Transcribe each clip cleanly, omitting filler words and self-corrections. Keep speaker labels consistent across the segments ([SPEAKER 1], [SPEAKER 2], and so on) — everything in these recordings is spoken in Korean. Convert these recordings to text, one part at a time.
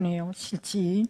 [SPEAKER 1] 네요, 실지.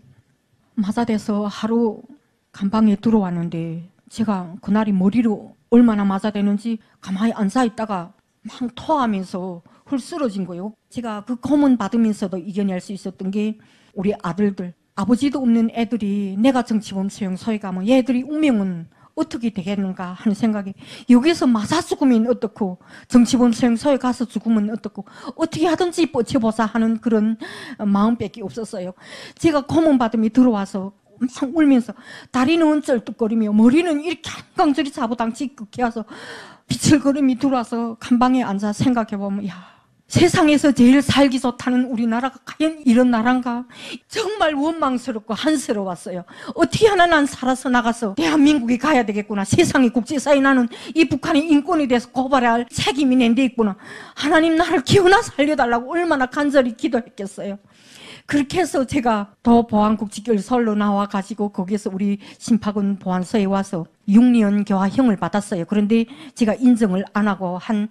[SPEAKER 1] 맞아대서 하루 감방에 들어왔는데 제가 그날이 머리로 얼마나 맞아대는지 가만히 앉아있다가 막 토하면서 훌 쓰러진 거예요. 제가 그 고문 받으면서도 이겨낼 수 있었던 게 우리 아들들, 아버지도 없는 애들이 내가 정치범 수용소에 가면 얘들이 운명은 어떻게 되겠는가 하는 생각이, 여기서 맞아 죽으면 어떻고 정치범 수용소에 가서 죽으면 어떻고 어떻게 하든지 뻗쳐보자 하는 그런 마음밖에 없었어요. 제가 고문받음이 들어와서 막 울면서 다리는 쩔뚝거리며 머리는 이렇게 한강저리 자부당치 극해 와서 비틀거림이 들어와서 간방에 앉아 생각해보면, 야, 세상에서 제일 살기 좋다는 우리나라가 과연 이런 나라인가? 정말 원망스럽고 한스러웠어요. 어떻게 하나 난 살아서 나가서 대한민국에 가야 되겠구나. 세상의 국제사회 나는 이 북한의 인권에 대해서 고발할 책임이 내 데 있구나. 하나님 나를 기어나 살려달라고 얼마나 간절히 기도했겠어요. 그렇게 해서 제가 더 보안국 직결서로 나와가지고 거기에서 우리 신파군 보안소에 와서 6년 교화형을 받았어요. 그런데 제가 인정을 안 하고 한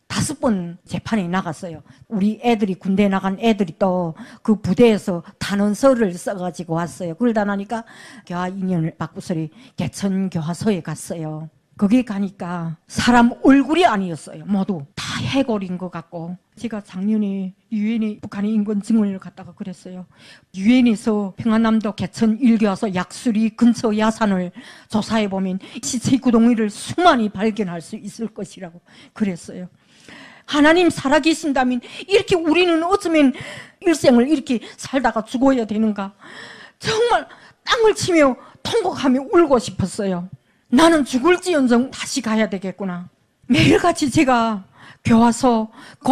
[SPEAKER 1] 5번 재판에 나갔어요. 우리 애들이 군대 나간 애들이 또 그 부대에서 탄원서를 써가지고 왔어요. 그러다 나니까 교화 2년을 받고서리 개천교화소에 갔어요. 거기 가니까 사람 얼굴이 아니었어요. 모두 다 해골인 것 같고, 제가 작년에 유엔에 북한의 인권 증언을 갖다가 그랬어요. 유엔에서 평안남도 개천 일교와서 약수리 근처 야산을 조사해보면 시체 구덩이를 수많이 발견할 수 있을 것이라고 그랬어요. 하나님 살아계신다면 이렇게 우리는 어쩌면 일생을 이렇게 살다가 죽어야 되는가? 정말 땅을 치며 통곡하며 울고 싶었어요. 나는 죽을지언정 다시 가야 되겠구나. 매일같이 제가 교화소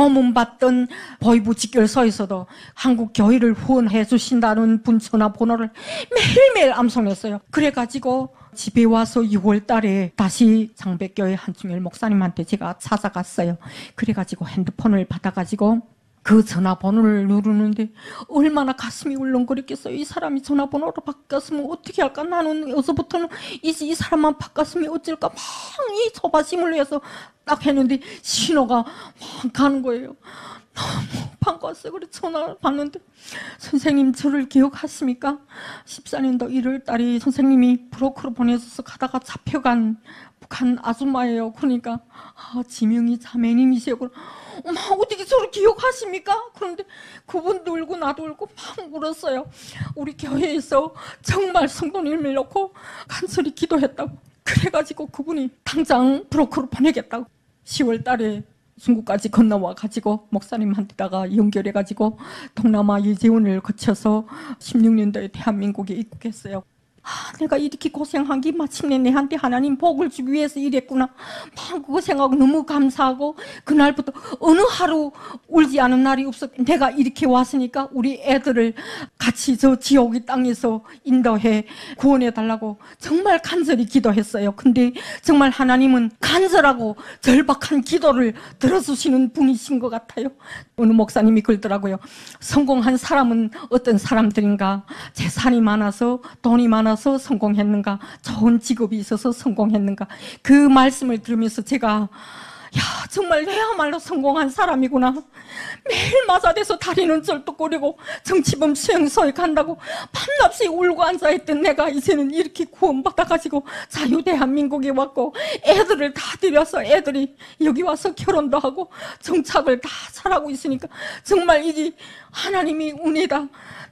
[SPEAKER 1] 고문받던 보위부 직결소에서도 한국 교회를 후원해 주신다는 분 전화번호를 매일매일 암송했어요. 그래가지고 집에 와서 6월 달에 다시 장백교회 한충일 목사님한테 제가 찾아갔어요. 그래가지고 핸드폰을 받아가지고 그 전화번호를 누르는데 얼마나 가슴이 울렁거렸겠어요. 이 사람이 전화번호로 바꿨으면 어떻게 할까? 나는 여기서부터는 이제 이 사람만 바꿨으면 어쩔까? 막 이 조바심을 위해서 딱 했는데 신호가 막 가는 거예요. 너무 반가웠어요. 그래서 전화를 받는데, 선생님 저를 기억하십니까? 14년도 1월 달에 선생님이 브로커로 보내줘서 가다가 잡혀간 북한 아줌마예요. 그러니까 지명이 자매님이세요. 엄마 어떻게 저를 기억하십니까? 그런데 그분도 울고 나도 울고 막 울었어요. 우리 교회에서 정말 성도님을 놓고 간절히 기도했다고. 그래가지고 그분이 당장 브로커로 보내겠다고 10월 달에 중국까지 건너와가지고 목사님한테다가 연결해가지고 동남아 예재원을 거쳐서 16년도에 대한민국에 입국했어요. 내가 이렇게 고생한 게 마침내 내한테 하나님 복을 주기 위해서 이랬구나. 막 그거 생각하고 너무 감사하고, 그날부터 어느 하루 울지 않은 날이 없었. 내가 이렇게 왔으니까 우리 애들을 같이 저 지옥의 땅에서 인도해 구원해달라고 정말 간절히 기도했어요. 근데 정말 하나님은 간절하고 절박한 기도를 들어주시는 분이신 것 같아요. 어느 목사님이 그러더라고요. 성공한 사람은 어떤 사람들인가? 재산이 많아서, 돈이 많아서 성공했는가? 좋은 직업이 있어서 성공했는가? 그 말씀을 들으면서 제가, 야, 정말 내야말로 성공한 사람이구나. 매일 맞아대서 다리는 절뚝거리고 정치범 수용소에 간다고 밤낮이 울고 앉아있던 내가 이제는 이렇게 구원받아가지고 자유 대한민국에 왔고, 애들을 다 들여서 애들이 여기 와서 결혼도 하고 정착을 다 잘하고 있으니까 정말 이게 하나님이 은혜다.